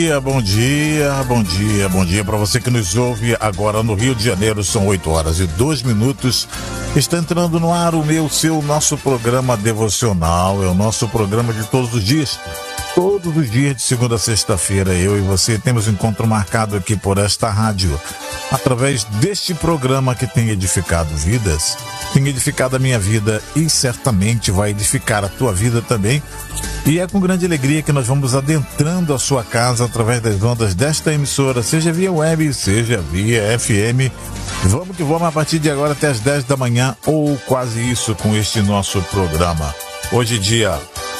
Bom dia, bom dia, bom dia para você que nos ouve agora no Rio de Janeiro. São 8h02. Está entrando no ar o nosso programa devocional. É o nosso programa de todos os dias. Todos os dias, de segunda a sexta-feira, eu e você temos um encontro marcado aqui por esta rádio. Através deste programa que tem edificado vidas, tem edificado a minha vida e certamente vai edificar a tua vida também. E é com grande alegria que nós vamos adentrando a sua casa através das ondas desta emissora, seja via web, seja via FM. Vamos que vamos a partir de agora até as 10 da manhã ou quase isso com este nosso programa. Hoje dia